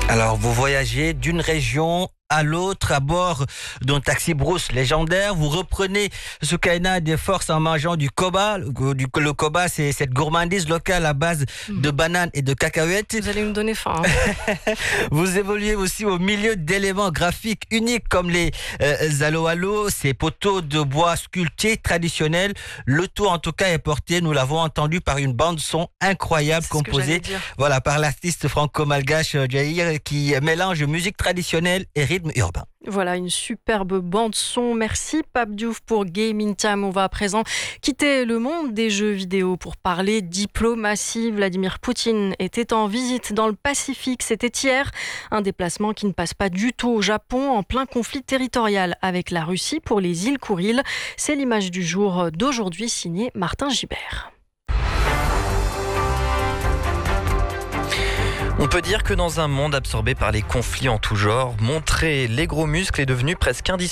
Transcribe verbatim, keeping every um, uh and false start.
Alors, vous voyagez d'une région à l'autre à bord d'un taxi brousse légendaire. Vous reprenez ce caïna des forces en mangeant du koba. Le, du, le koba, c'est cette gourmandise locale à base de bananes et de cacahuètes. Vous allez me donner faim. Hein. Vous évoluez aussi au milieu d'éléments graphiques uniques comme les euh, alo-alo, ces poteaux de bois sculptés traditionnels. Le tout, en tout cas, est porté, nous l'avons entendu, par une bande-son incroyable C'est composée voilà, par l'artiste franco-malgache Jair qui mélange musique traditionnelle et rythme urbain. Voilà, une superbe bande-son. Merci Pape Diouf pour Gaming Time. On va à présent quitter le monde des jeux vidéo pour parler diplomatie. Vladimir Poutine était en visite dans le Pacifique. C'était hier. Un déplacement qui ne passe pas du tout au Japon, en plein conflit territorial avec la Russie pour les îles Kouriles. C'est l'image du jour d'aujourd'hui, signée Martin Gibert. On peut dire que dans un monde absorbé par les conflits en tout genre, montrer les gros muscles est devenu presque indispensable.